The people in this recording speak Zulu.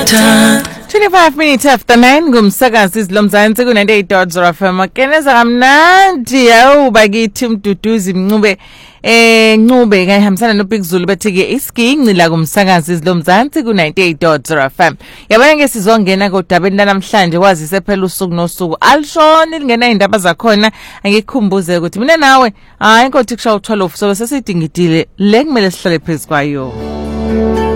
25 minutes after 9 ngumsakazi izilomzansi ku98.0 FM keneza kamnandi yawu bakithi Mduduzi Mncube Ncube kayihambisana noBig Zulu bathi-ke isiginci la kumsakazi izilomzansi ku98.0 FM yabona ke sizongena kodabeni namhlanje kwazise phela usuku nosuku alishoni lingena indaba zakhona angikukhumbuze ukuthi mina nawe hayi inkothi kushawa u12 so sesidingidile le kumele sihlale phezulu kwayo.